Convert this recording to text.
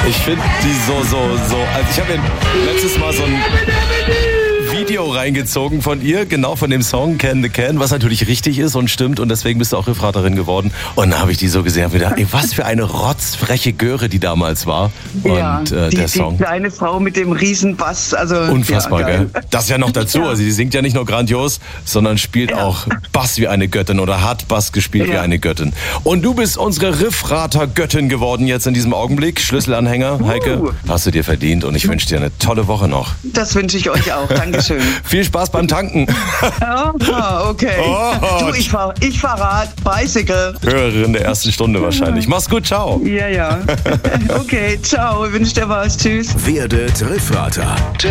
Ich finde die so. Also ich habe mir letztes Mal so ein Video reingezogen von ihr, genau von dem Song Can the Can, was natürlich richtig ist und stimmt und deswegen bist du auch Riffraterin geworden. Und dann habe ich die so gesehen und gedacht, ey, was für eine rotzfreche Göre die damals war. Ja, und der Song. Die kleine Frau mit dem Riesenbass, also unfassbar, ja, gell? Das ja noch dazu. Ja. Also sie singt ja nicht nur grandios, sondern spielt auch Bass wie eine Göttin oder hat Bass gespielt wie eine Göttin. Und du bist unsere Riffrater-Göttin geworden jetzt in diesem Augenblick. Schlüsselanhänger, Heike, hast du dir verdient und ich wünsche dir eine tolle Woche noch. Das wünsche ich euch auch. Dankeschön. Viel Spaß beim Tanken. Okay. Du, ich fahr Bicycle. Hörerin der ersten Stunde wahrscheinlich. Mach's gut, ciao. Ja. Okay, ciao. Ich wünsche dir was. Tschüss. Werdet Riffrater.